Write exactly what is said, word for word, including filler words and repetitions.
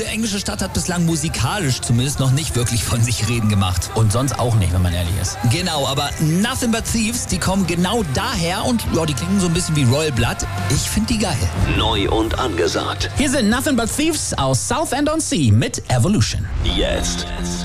englische Stadt hat bislang musikalisch zumindest noch nicht wirklich von sich reden gemacht. Und sonst auch nicht, wenn man ehrlich ist. Genau, aber Nothing But Thieves, die kommen genau daher und ja, die klingen so ein bisschen wie Royal Blood. Ich finde die geil. Neu und angesagt. Hier sind Nothing But Thieves aus Southend-on-Sea mit Evolution. Jetzt.